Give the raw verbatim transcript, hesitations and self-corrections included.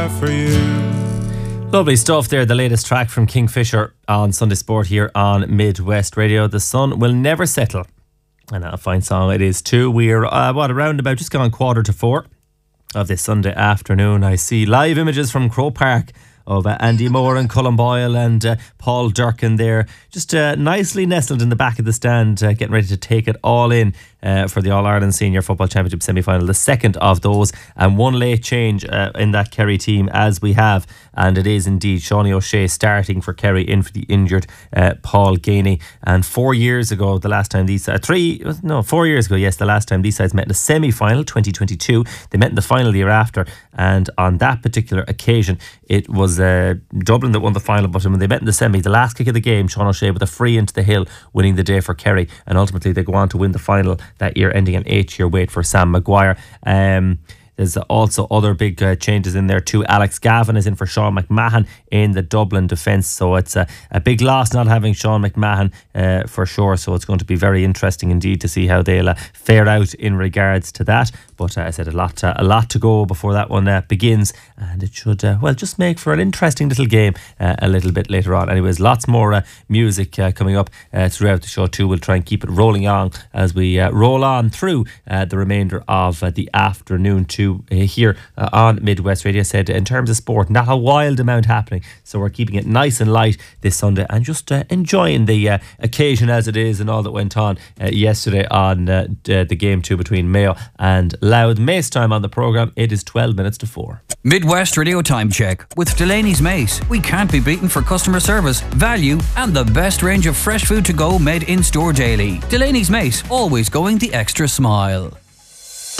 For you. Lovely stuff there. The latest track from Kingfisher on Sunday Sport here on Midwest Radio. The sun will never settle. And a fine song it is too. We're uh, what around about just gone quarter to four of this Sunday afternoon. I see live images from Croke Park of uh, Andy Moore and Colin Boyle and uh, Paul Durkin there, just uh, nicely nestled in the back of the stand, uh, getting ready to take it all in uh, for the All-Ireland Senior Football Championship semi-final, the second of those, and one late change uh, in that Kerry team as we have, and it is indeed Seanie O'Shea starting for Kerry in for the injured uh, Paul Gainey. And four years ago, the last time these uh, three no four years ago, yes, the last time these sides met in the semi-final, twenty twenty-two, they met in the final the year after, and on that particular occasion it was uh, Dublin that won the final, but when they met in the semi, the last kick of the game, Sean O'Shea with a free into the hill, winning the day for Kerry, and ultimately they go on to win the final that year, ending an eight-year wait for Sam Maguire. Um, There's also other big uh, changes in there too. Alex Gavin is in for Sean McMahon in the Dublin defence. So it's a, a big loss not having Sean McMahon uh, for sure. So it's going to be very interesting indeed to see how they'll uh, fare out in regards to that. But uh, I said a lot, uh, a lot to go before that one uh, begins, and it should uh, well just make for an interesting little game uh, a little bit later on. Anyways, lots more uh, music uh, coming up uh, throughout the show too. We'll try and keep it rolling on as we uh, roll on through uh, the remainder of uh, the afternoon too. Here uh, on Midwest Radio. Said in terms of sport, not a wild amount happening, so we're keeping it nice and light this Sunday and just uh, enjoying the uh, occasion as it is and all that went on uh, yesterday on uh, d- the game two between Mayo and Louth. Mace time on the programme, it is twelve minutes to four. Midwest Radio Time Check with Delaney's Mace. We can't be beaten for customer service, value and the best range of fresh food to go made in store daily. Delaney's Mace, always going the extra smile.